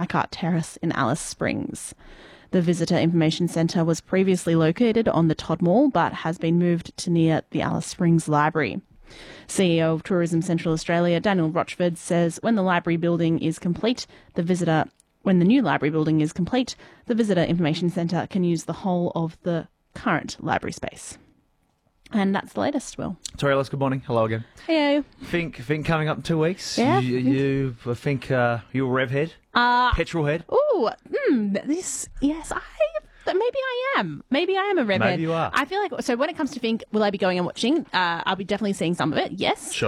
Leichhardt Terrace in Alice Springs. The Visitor Information Centre was previously located on the Todd Mall but has been moved to near the Alice Springs Library. CEO of Tourism Central Australia, Daniel Rochford, says when the library building is complete, when the new library building is complete, the Visitor Information Centre can use the whole of the current library space. And that's the latest, Will. Tori Ellis, good morning. Hello again. Hey. Think coming up in 2 weeks. Yeah. You think you're a rev head? Petrol head? Oh, yes, maybe I am. Maybe I am a rev head. Maybe you are. I feel like, so when it comes to Think, will I be going and watching? I'll be definitely seeing some of it, yes. Sure.